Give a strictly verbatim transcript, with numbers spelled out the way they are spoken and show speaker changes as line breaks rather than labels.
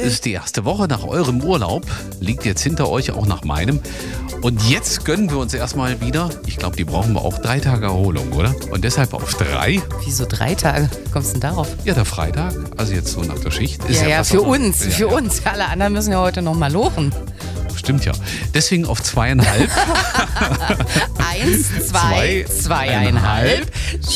ist die erste Woche nach eurem Urlaub. Liegt jetzt hinter euch, auch nach meinem. Und jetzt gönnen wir uns erstmal wieder, ich glaube, die brauchen wir auch drei Tage Erholung, oder? Und deshalb auf drei.
Wieso drei Tage? Wie kommst du denn darauf?
Ja, der Freitag, also jetzt so nach der Schicht. Ist
Ja,
ja,
ja,
fast
für
noch-
uns,
Ja,
für
ja.
uns. Alle anderen müssen ja heute noch mal lochen.
Stimmt ja. Deswegen auf zweieinhalb.
Eins, zwei,
Zwei,
zweieinhalb.